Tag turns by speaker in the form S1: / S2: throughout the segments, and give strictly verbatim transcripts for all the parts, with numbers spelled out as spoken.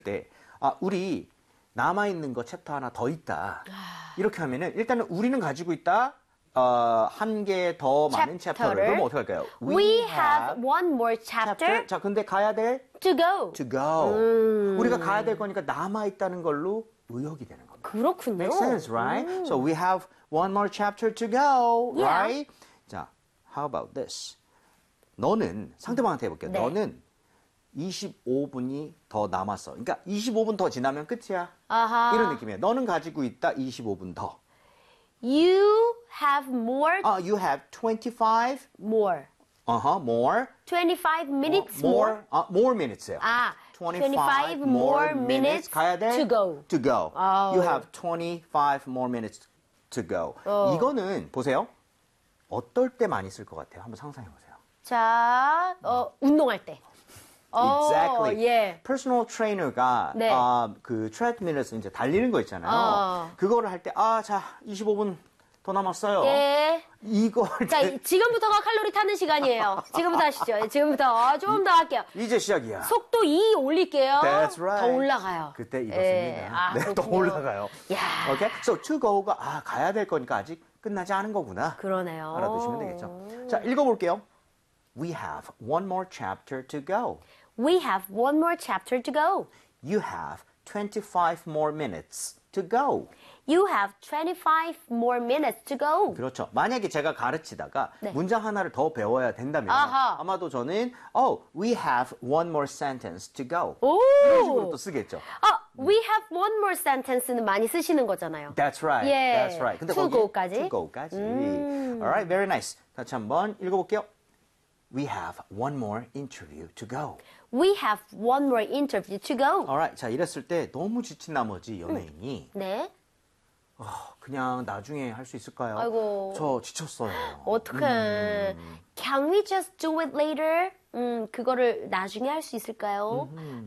S1: 때, 아, 우리 남아있는 거 챕터 하나 더 있다. 이렇게 하면은, 일단은 우리는 가지고 있다. 어, 한 개 더 많은 챕터를. 그럼 어떻게 할까요?
S2: We, We have, have one more chapter. chapter.
S1: 자, 근데 가야 될?
S2: To go.
S1: To go.
S2: 음.
S1: 우리가 가야 될 거니까 남아있다는 걸로 의역이 되는 겁니다.
S2: 그렇군요.
S1: Makes sense, right? 음. So we have one more chapter to go,
S2: yeah.
S1: right? 자, how about this? 너는, 상대방한테 해볼게요.
S2: 네.
S1: 너는 이십오 분이 더 남았어. 그러니까 이십오 분 더 지나면 끝이야.
S2: 아하.
S1: 이런 느낌이에요. 너는 가지고 있다 이십오 분 더.
S2: You have more.
S1: 아, uh, you have twenty-five.
S2: More.
S1: Uh-huh, more.
S2: twenty-five minutes
S1: uh, more.
S2: more.
S1: 아, uh, more minutes예요.
S2: 아,
S1: twenty-five,
S2: twenty-five more minutes
S1: 가야 돼?
S2: to go.
S1: To go.
S2: Oh.
S1: You have twenty-five more minutes to go.
S2: 어.
S1: 이거는 보세요. 어떨 때 많이 쓸 것 같아요? 한번 상상해 보세요.
S2: 자, 어, 운동할 때.
S1: Exactly.
S2: 어, 예.
S1: 퍼스널 트레이너가
S2: 네.
S1: 어, 그 트레드밀에서 이제 달리는 거 있잖아요.
S2: 어.
S1: 그거를 할 때 아, 자, 이십오 분 더 남았어요.
S2: 예.
S1: 이거 할
S2: 자,
S1: 때
S2: 지금부터가 칼로리 타는 시간이에요. 지금부터 하시죠. 지금부터 좀 더 할게요.
S1: 이제 시작이야.
S2: 속도 이 올릴게요.
S1: That's right.
S2: 더 올라가요.
S1: 그때 이렇습니다.
S2: 예. 아,
S1: 네, 더 올라가요.
S2: 야.
S1: 오케이. So to go가 아, 가야 될 거니까 아직 끝나지 않은 거구나.
S2: 그러네요.
S1: 알아두시면 되겠죠. 자, 읽어 볼게요. We have one more chapter to go.
S2: We have one more chapter to go.
S1: You have twenty-five more minutes to go.
S2: You have twenty-five more minutes to go.
S1: 그렇죠. 만약에 제가 가르치다가
S2: 네.
S1: 문장 하나를 더 배워야 된다면
S2: 아하.
S1: 아마도 저는 Oh, we have one more sentence to go.
S2: 오!
S1: 이런 식으로 또 쓰겠죠.
S2: 아, we have one more sentence는 많이 쓰시는 거잖아요.
S1: That's right.
S2: 예.
S1: That's right. 근데
S2: to
S1: 거기에
S2: go까지.
S1: to go까지.
S2: 음.
S1: Alright, very nice. 같이 한번 읽어볼게요. We have one more interview to go.
S2: We have one more interview to go.
S1: Alright, 자 이랬을 때 너무 지친 나머지 연예인이
S2: 네.
S1: 어, 그냥 나중에 할 수 있을까요?
S2: 아이고.
S1: 저 지쳤어요.
S2: 어떡해.
S1: 음.
S2: Can we just do it later? 음, 그거를 나중에 할 수 있을까요?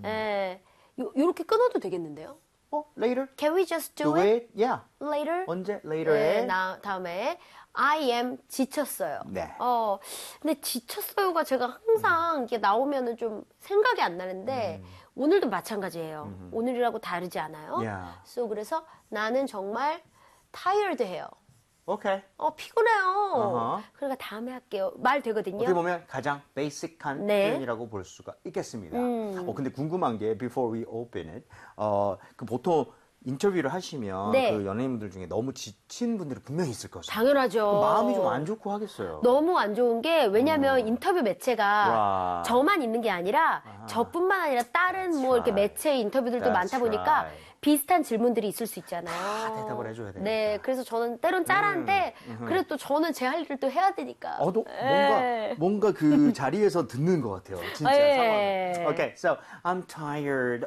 S2: 예. 요, 요렇게 끊어도 되겠는데요?
S1: 어, later?
S2: Can we just do,
S1: Do
S2: it,
S1: it? Yeah.
S2: later?
S1: 언제? Later에?
S2: 네, 나, 다음에 I am 지쳤어요.
S1: 네.
S2: 어, 근데 지쳤어요가 제가 항상
S1: 음.
S2: 이게 나오면은 좀 생각이 안 나는데
S1: 음.
S2: 오늘도 마찬가지예요.
S1: 음.
S2: 오늘이라고 다르지 않아요.
S1: Yeah.
S2: So 그래서 나는 정말 tired해요.
S1: 오케이.
S2: 어, 피곤해요.
S1: 어허.
S2: 그러니까 다음에 할게요. 말 되거든요.
S1: 어떻게 보면 가장 베이직한
S2: 네.
S1: 표현이라고 볼 수가 있겠습니다.
S2: 음.
S1: 어, 근데 궁금한 게 before we open it, 어, 그 보통 인터뷰를 하시면
S2: 네.
S1: 그 연예인분들 중에 너무 지친 분들이 분명히 있을 것이에요.
S2: 당연하죠.
S1: 마음이 좀 안 좋고 하겠어요.
S2: 너무 안 좋은 게 왜냐면
S1: 음.
S2: 인터뷰 매체가
S1: 와.
S2: 저만 있는 게 아니라
S1: 아하.
S2: 저뿐만 아니라 다른
S1: That's
S2: 뭐 이렇게
S1: right.
S2: 매체 인터뷰들도
S1: That's
S2: 많다 보니까
S1: right.
S2: 비슷한 질문들이 있을 수 있잖아요.
S1: 다 대답을 해줘야 되니까.
S2: 네, 그래서 저는 때론 짠한데
S1: 음.
S2: 그래도 또 저는 제 할 일을 또 해야 되니까.
S1: 어, 너,
S2: 에.
S1: 뭔가, 뭔가 그 자리에서 듣는 것 같아요. 진짜
S2: 에.
S1: 상황을. Okay, so I'm tired.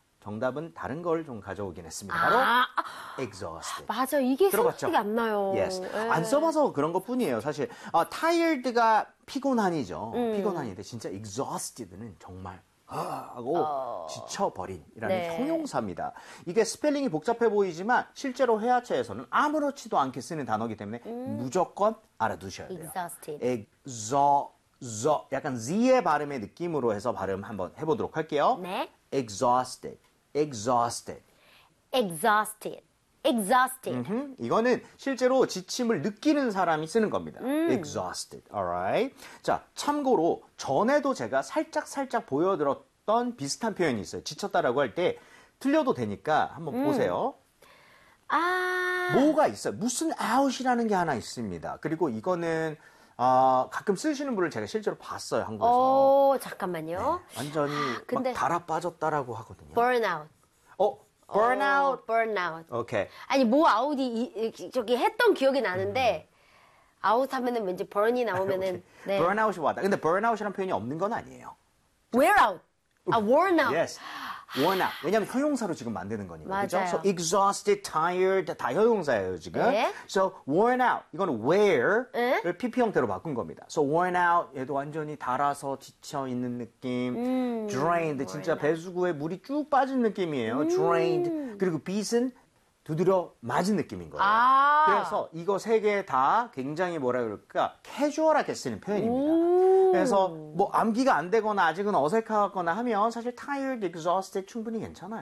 S1: 정답은 다른 걸 좀 가져오긴 했습니다. 바로
S2: 아,
S1: exhausted.
S2: 맞아, 이게
S1: 들어봤죠?
S2: 생각이 안 나요.
S1: Yes.
S2: 에.
S1: 안 써봐서 그런 것 뿐이에요. 사실 아, tired가 피곤한이죠.
S2: 음.
S1: 피곤한인데 진짜 exhausted는 정말 하고
S2: 어.
S1: 지쳐버린이라는
S2: 네.
S1: 형용사입니다. 이게 스펠링이 복잡해 보이지만 실제로 회화체에서는 아무렇지도 않게 쓰는 단어이기 때문에 무조건 알아두셔야 돼요.
S2: exhausted.
S1: exhaust, 약간 Z의 발음의 느낌으로 해서 발음 한번 해보도록 할게요.
S2: 네.
S1: exhausted, exhausted.
S2: exhausted. exhausted.
S1: 음흠, 이거는 실제로 지침을 느끼는 사람이 쓰는 겁니다.
S2: 음.
S1: exhausted. Alright. 자, 참고로 전에도 제가 살짝 살짝 보여드렸던 비슷한 표현이 있어요. 지쳤다라고 할 때 틀려도 되니까 한번
S2: 음.
S1: 보세요.
S2: 아.
S1: 뭐가 있어요? 무슨 out이라는 게 하나 있습니다. 그리고 이거는 아, 가끔 쓰시는 분을 제가 실제로 봤어요, 한국에서.
S2: 어, 잠깐만요.
S1: 네, 완전히
S2: 근데-
S1: 막 달아 빠졌다라고 하거든요.
S2: burnout.
S1: 어, burnout.
S2: 어, burnout.
S1: 오케이.
S2: 아니 뭐 아웃이 이, 이, 저기 했던 기억이 나는데 아웃 하면은 왠지 burn이 나오면은 네.
S1: burnout이 왔다. 근데 burnout이라는 표현이 없는 건 아니에요.
S2: wear out. 아 worn out.
S1: Yes. worn out. 왜냐하면 형용사로 지금 만드는 거니까.
S2: 맞아요.
S1: 그죠? So exhausted, tired 다 형용사예요, 지금.
S2: 네.
S1: So worn out. 이거는 wear를
S2: 네.
S1: 피피 형태로 바꾼 겁니다. So worn out. 얘도 완전히 달아서 지쳐 있는 느낌.
S2: 음,
S1: drained. 진짜 배수구에 물이 쭉 빠진 느낌이에요.
S2: 음.
S1: drained. 그리고 beat은 두드려 맞은 느낌인 거예요.
S2: 아.
S1: 그래서 이거 세 개 다 굉장히 뭐라 그럴까? 캐주얼하게 쓰는 표현입니다.
S2: 오.
S1: 그래서 뭐 암기가 안 되거나 아직은 어색하거나 하면 사실 tired, exhausted 충분히 괜찮아요.